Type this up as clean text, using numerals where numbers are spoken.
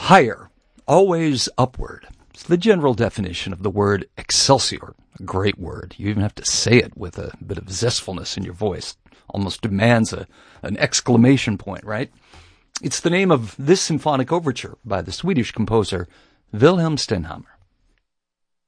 Higher, always upward. It's the general definition of the word excelsior. A great word. You even have to say it with a bit of zestfulness in your voice. Almost demands an exclamation point, right? It's the name of this symphonic overture by the Swedish composer Wilhelm Stenhammar.